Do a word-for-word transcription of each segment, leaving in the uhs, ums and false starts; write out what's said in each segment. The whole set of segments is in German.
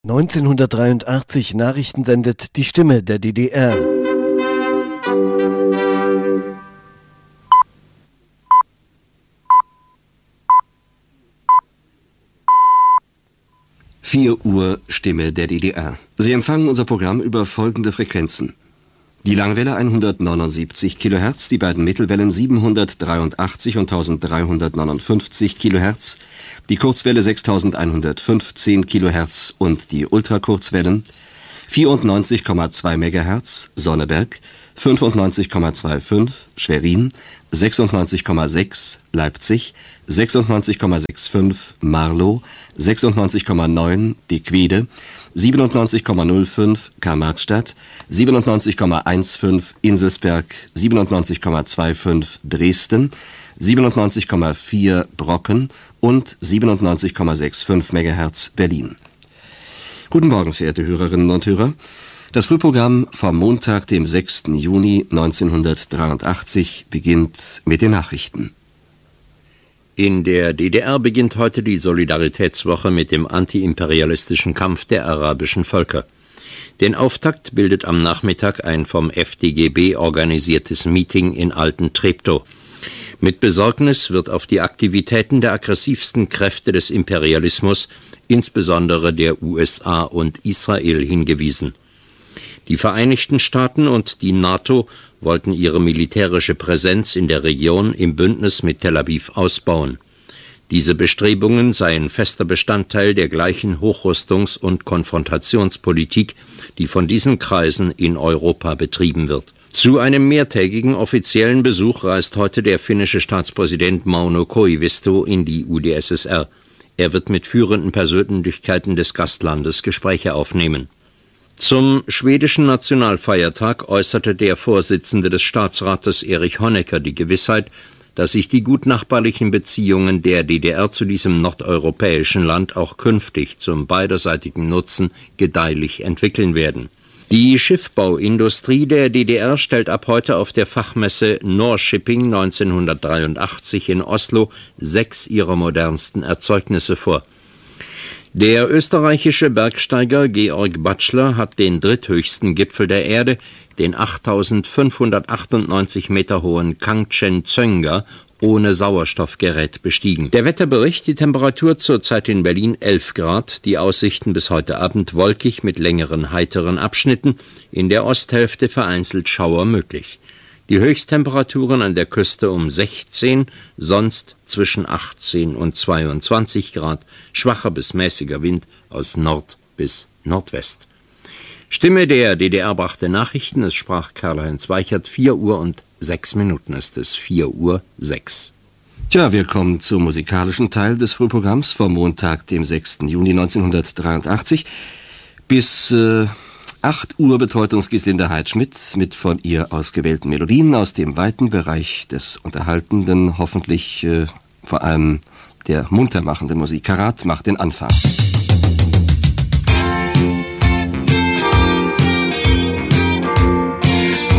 neunzehnhundertdreiundachtzig Nachrichten sendet die Stimme der D D R. vier Uhr, Stimme der D D R. Sie empfangen unser Programm über folgende Frequenzen. Die Langwelle hundertneunundsiebzig Kilohertz, die beiden Mittelwellen siebenhundertdreiundachtzig und dreizehnhundertneunundfünfzig Kilohertz, die Kurzwelle sechstausendeinhundertfünfzehn Kilohertz und die Ultrakurzwellen vierundneunzig Komma zwei Megahertz Sonneberg, fünfundneunzig Komma fünfundzwanzig Schwerin, sechsundneunzig Komma sechs Leipzig, sechsundneunzig Komma fünfundsechzig Marlow, sechsundneunzig Komma neun Die Quede, siebenundneunzig Komma null fünf Karl-Marx-Stadt, siebenundneunzig Komma fünfzehn Inselsberg, siebenundneunzig Komma fünfundzwanzig Dresden, siebenundneunzig Komma vier Brocken und siebenundneunzig Komma fünfundsechzig Megahertz Berlin. Guten Morgen, verehrte Hörerinnen und Hörer. Das Frühprogramm vom Montag, dem sechsten Juni neunzehnhundertdreiundachtzig, beginnt mit den Nachrichten. In der D D R beginnt heute die Solidaritätswoche mit dem antiimperialistischen Kampf der arabischen Völker. Den Auftakt bildet am Nachmittag ein vom F D G B organisiertes Meeting in Alten-Treptow. Mit Besorgnis wird auf die Aktivitäten der aggressivsten Kräfte des Imperialismus, insbesondere der U S A und Israel, hingewiesen. Die Vereinigten Staaten und die NATO wollten ihre militärische Präsenz in der Region im Bündnis mit Tel Aviv ausbauen. Diese Bestrebungen seien fester Bestandteil der gleichen Hochrüstungs- und Konfrontationspolitik, die von diesen Kreisen in Europa betrieben wird. Zu einem mehrtägigen offiziellen Besuch reist heute der finnische Staatspräsident Mauno Koivisto in die U d S S R. Er wird mit führenden Persönlichkeiten des Gastlandes Gespräche aufnehmen. Zum schwedischen Nationalfeiertag äußerte der Vorsitzende des Staatsrates Erich Honecker die Gewissheit, dass sich die gutnachbarlichen Beziehungen der D D R zu diesem nordeuropäischen Land auch künftig zum beiderseitigen Nutzen gedeihlich entwickeln werden. Die Schiffbauindustrie der D D R stellt ab heute auf der Fachmesse Norshipping neunzehnhundertdreiundachtzig in Oslo sechs ihrer modernsten Erzeugnisse vor. Der österreichische Bergsteiger Georg Batschler hat den dritthöchsten Gipfel der Erde, den achttausendfünfhundertachtundneunzig Meter hohen Kangchen-Tsönga, ohne Sauerstoffgerät bestiegen. Der Wetterbericht: die Temperatur zurzeit in Berlin elf Grad, die Aussichten bis heute Abend wolkig mit längeren heiteren Abschnitten, in der Osthälfte vereinzelt Schauer möglich. Die Höchsttemperaturen an der Küste um sechzehn, sonst zwischen achtzehn und zweiundzwanzig Grad, schwacher bis mäßiger Wind aus Nord bis Nordwest. Stimme der D D R brachte Nachrichten, es sprach Karl-Heinz Weichert. Vier Uhr und sechs Minuten ist es, vier Uhr sechs. Tja, wir kommen zum musikalischen Teil des Frühprogramms vom Montag, dem sechsten Juni neunzehnhundertdreiundachtzig. Bis äh, acht Uhr betreut uns Gislinde Heidschmidt mit von ihr ausgewählten Melodien aus dem weiten Bereich des Unterhaltenden, hoffentlich äh, vor allem der muntermachenden Musik. Karat macht den Anfang.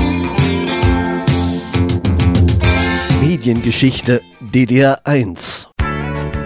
Mediengeschichte D D R eins.